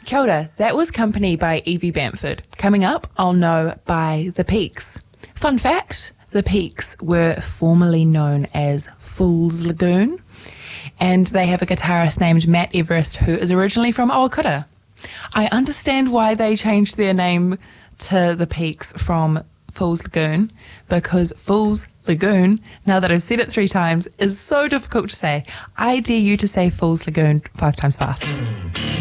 Kia ora, that was Company by Evie Bamford. Coming up, I'll Know by The Peaks. Fun fact, The Peaks were formerly known as Fool's Lagoon, and they have a guitarist named Matt Everest who is originally from Owakura. I understand why they changed their name to The Peaks from Fool's Lagoon, because Fool's Lagoon, now that I've said it 3 times, is so difficult to say. I dare you to say Fool's Lagoon 5 times fast.